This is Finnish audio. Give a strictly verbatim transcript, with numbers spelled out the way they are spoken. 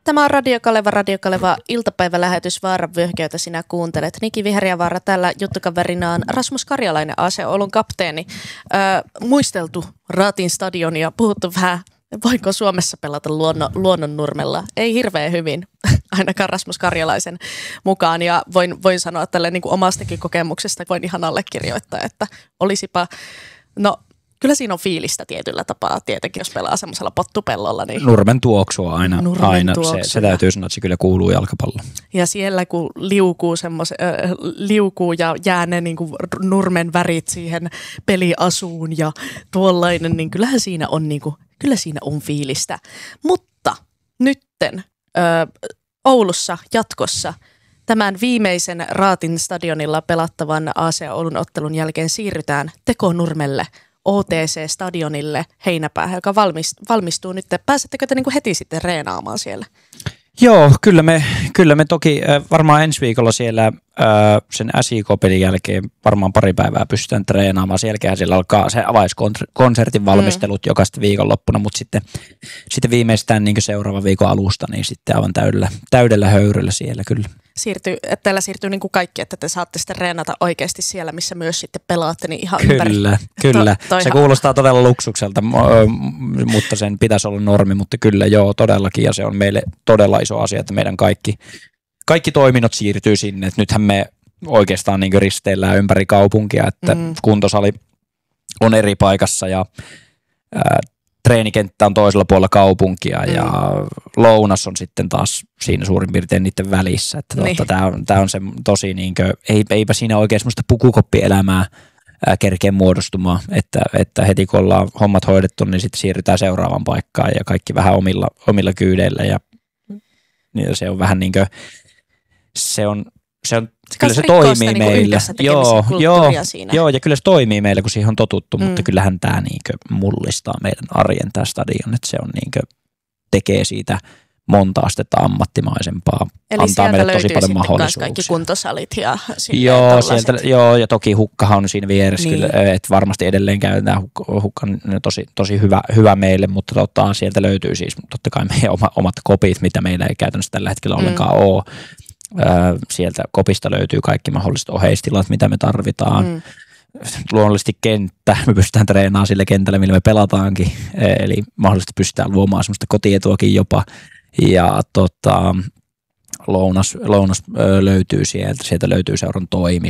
Tämä on Radio Kaleva, Radio Kaleva iltapäivälähetys Vaaran vyöhyke, jota sinä kuuntelet. Niki Viheriävaara täällä juttukaverina on Rasmus Karjalainen, A C Oulun kapteeni. Öö, muisteltu Raatin stadionia, puhuttu vähän, voiko Suomessa pelata luonno, luonnonnurmella. Ei hirveän hyvin, ainakaan Rasmus Karjalaisen mukaan. Ja voin, voin sanoa tälle niin kuin omastakin kokemuksesta, voin ihan allekirjoittaa, että olisipa, no kyllä siinä on fiilistä tietyllä tapaa tietenkin, jos pelaa semmoisella pottupellolla. Niin nurmen tuoksua aina, nurmen aina. tuoksua. Se, se täytyy sanoa, että se kyllä kuuluu jalkapalloon. Ja siellä kun liukuu, semmos, äh, liukuu ja jää ne niin kuin nurmen värit siihen peliasuun ja tuollainen, niin kyllähän siinä on, niin kuin, kyllä siinä on fiilistä. Mutta nytten äh, Oulussa jatkossa tämän viimeisen Raatin stadionilla pelattavan A C Oulun ottelun jälkeen siirrytään Tekonurmelle O T C-stadionille heinäpäähän, joka valmistuu nyt. Pääsettekö te niinku heti sitten reenaamaan siellä? Joo, kyllä me, kyllä me toki varmaan ensi viikolla siellä sen S I K-pelin jälkeen varmaan pari päivää pystytään treenaamaan. Sen jälkeen siellä alkaa se avaiskonsertin valmistelut mm. jokaista viikonloppuna, mutta sitten, sitten viimeistään niin seuraavan viikon alusta niin sitten aivan täydellä, täydellä höyryllä siellä kyllä. Siirtyy, että teillä siirtyy niin kuin kaikki, että te saatte sitten reenata oikeasti siellä, missä myös sitten pelaatte, niin ihan kyllä, ympäri. Kyllä, to, se kuulostaa todella luksukselta, mutta sen pitäisi olla normi, mutta kyllä joo, todellakin, ja se on meille todella iso asia, että meidän kaikki, kaikki toiminnot siirtyy sinne, että nythän me oikeastaan niin risteillään ympäri kaupunkia, että mm. kuntosali on eri paikassa ja ää, treenikenttä on toisella puolella kaupunkia mm. ja lounas on sitten taas siinä suurin piirtein niiden välissä. Että niin. totta, tää on, tää on se tosi niinkö, ei, eipä siinä oikein semmoista pukukoppielämää ää, kerkeä muodostumaan, että, että heti kun ollaan hommat hoidettu, niin sitten siirrytään seuraavaan paikkaan ja kaikki vähän omilla, omilla kyydeillä ja, ja se on vähän niinkö, se on, se on Se kyllä se toimii toimii niinku meillä. Joo, joo, siinä. Joo, ja kyllä se toimii meillä, kun siihen on totuttu, mm. mutta kyllähän tämä niinkö mullistaa meidän arjen tämä stadion, että se on niinkö, tekee siitä monta astetta ammattimaisempaa. Eli antaa meille tosi paljon mahdollisuuksia. Kaikki kuntosalit ja joo, sieltä, joo, ja toki Hukkahan on siinä vieressä, niin. Kyllä, että varmasti edelleen käytetään Hukka, Hukka on tosi, tosi hyvä, hyvä meille, mutta totta, sieltä löytyy siis totta kai meidän omat kopit, mitä meillä ei käytännössä tällä hetkellä mm. ollenkaan ole. Sieltä kopista löytyy kaikki mahdolliset oheistilat, mitä me tarvitaan. Mm. Luonnollisesti kenttä, me pystytään treenaamaan sille kentälle, millä me pelataankin, eli mahdollisesti pystytään luomaan semmoista kotietuakin jopa, ja tota, lounas, lounas löytyy sieltä, sieltä löytyy seuran toimisto.